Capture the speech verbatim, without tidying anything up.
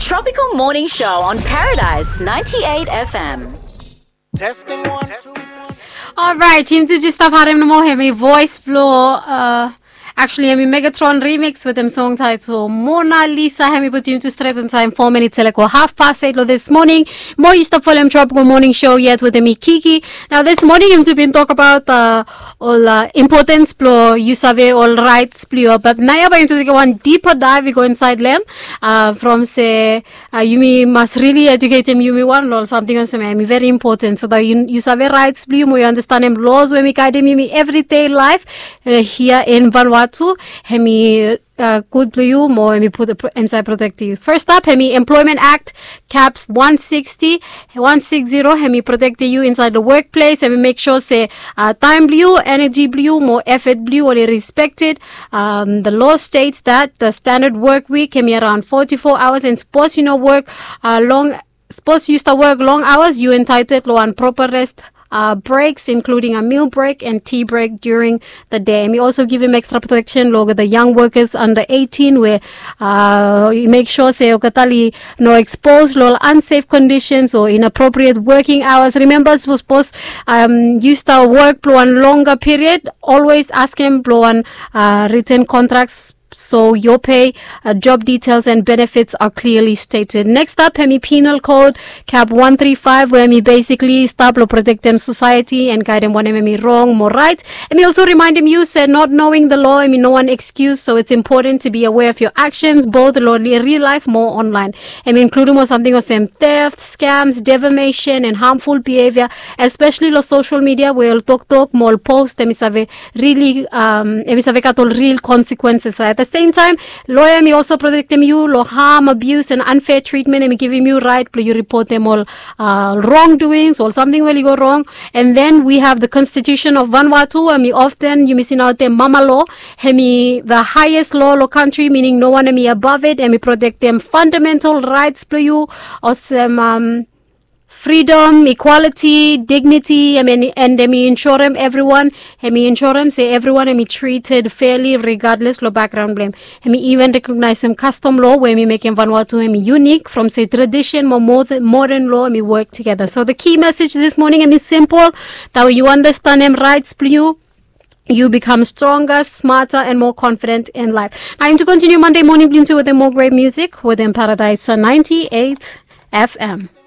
Tropical Morning Show on Paradise ninety-eight F M. Testing one, two. All right, team to just stop having more heavy voice flow. Uh, actually, I'm in Megatron remix with them song title Mona Lisa. Hemi put you into straight on time, four minutes like half past eight this morning. More you stop for them Tropical Morning Show yet with me Kiki. Now this morning we've been talk about uh, all uh, importance plo you save all rights plo, but now I'm going to take one deeper dive. We go inside them uh, from say uh, you must really educate them. You one or something on some very important so that you you save rights plo, you understand them laws when we guide them in everyday life uh, here in Vanuatu. Hemi uh, good for you more hemi put inside protective. First up, hemi Employment Act caps one sixty, one sixty hemi protect you inside the workplace. Hemi make sure say uh, time blue, energy blue, more effort blue or respected. Um, the law states that the standard work week can be around forty-four hours and suppose you know work uh, long suppose you start work long hours, you entitled to one proper rest Uh, breaks, including a meal break and tea break during the day. And we also give him extra protection logo the young workers under eighteen where uh, you make sure say okatali no exposed to unsafe conditions or inappropriate working hours. Remember, was supposed um you start work for one longer period. Always ask him for one uh, written contracts, so your pay, uh, job details and benefits are clearly stated. Next up, Hemi Penal Code Cap one thirty-five, where me basically stop to protect them society and guide them when me wrong, more right. And me also remind him you said not knowing the law, I mean no one excuse, so it's important to be aware of your actions, both in real life, more online. I mean including more something of same theft, scams, defamation and harmful behavior, especially on social media where you'll talk talk, more post, and have really um have real consequences. At the same time, lawyer me also protect them you lo harm, abuse and unfair treatment and me give him you right, but you report them all uh, wrongdoings or something really go wrong. And then we have the Constitution of Vanuatu, and me often you missing out the mama law, hemi the highest law lo country, meaning no one me above it, and me protect them fundamental rights for you or some um freedom, equality, dignity. I mean, and I mean, ensure them everyone. I mean, ensure them say everyone. I mean, treated fairly regardless of background blame. I mean, even recognize some custom law where we make Vanuatu I mean unique from say tradition, more modern modern law. I mean, work together. So the key message this morning I mean simple that you understand them rights, you. You become stronger, smarter, and more confident in life. I'm to continue Monday morning with more great music within Paradise ninety-eight F M.